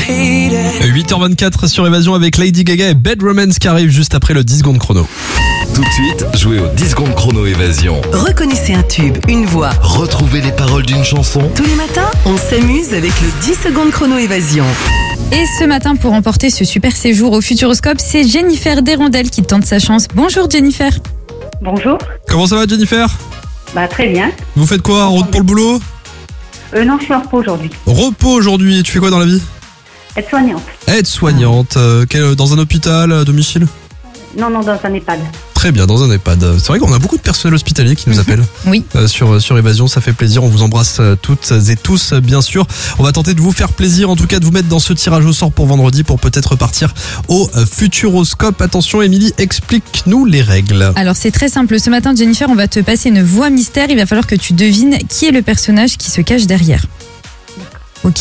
8h24 sur Évasion avec Lady Gaga et Bad Romance qui arrive juste après le 10 secondes chrono. Tout de suite, jouez au 10 secondes chrono Évasion. Reconnaissez un tube, une voix. Retrouvez les paroles d'une chanson. Tous les matins, on s'amuse avec le 10 secondes chrono Évasion. Et ce matin, pour remporter ce super séjour au Futuroscope, c'est Jennifer Desrondelles qui tente sa chance. Bonjour Jennifer. Bonjour. Comment ça va Jennifer ? Très bien. Vous faites quoi ? En route pour le boulot ? Non, je suis en repos aujourd'hui. Repos aujourd'hui, tu fais quoi dans la vie ? Aide-soignante. Aide-soignante, dans un hôpital, à domicile ? Non, dans un EHPAD. Très bien, dans un EHPAD. C'est vrai qu'on a beaucoup de personnel hospitalier qui nous appellent. Oui. Sur Évasion, ça fait plaisir. On vous embrasse toutes et tous, bien sûr. On va tenter de vous faire plaisir, en tout cas de vous mettre dans ce tirage au sort pour vendredi pour peut-être partir au Futuroscope. Attention, Émilie, explique-nous les règles. Alors c'est très simple. Ce matin, Jennifer, on va te passer une voix mystère. Il va falloir que tu devines qui est le personnage qui se cache derrière. Ok ?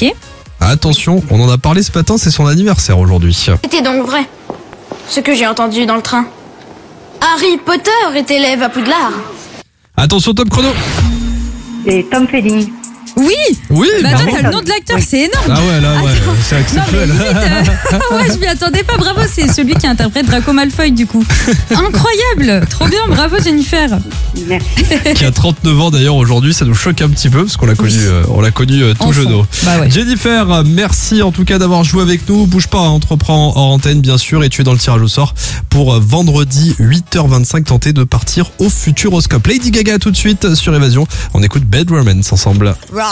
Attention, on en a parlé ce matin, c'est son anniversaire aujourd'hui. C'était donc vrai, ce que j'ai entendu dans le train. Harry Potter est élève à Poudlard. Attention, top chrono. Et Tom Felling. Oui. Oui, Bah bravo. attends, t'as le nom de l'acteur, c'est énorme. Ah ouais, là, ouais, Attends. c'est exceptionnel. Non, mais limite, ouais, je m'y attendais pas. Bravo, c'est celui qui interprète Draco Malfoy du coup. Incroyable, trop bien, bravo Jennifer. Merci. Qui a 39 ans d'ailleurs aujourd'hui, ça nous choque un petit peu parce qu'on l'a connu, tout Enfant. jeune. Bah ouais. Jennifer, merci en tout cas d'avoir joué avec nous. Bouge pas, on te reprend hors antenne bien sûr et tu es dans le tirage au sort pour vendredi 8h25 tenter de partir au Futuroscope. Lady Gaga tout de suite sur Évasion. On écoute Bad Romance ensemble.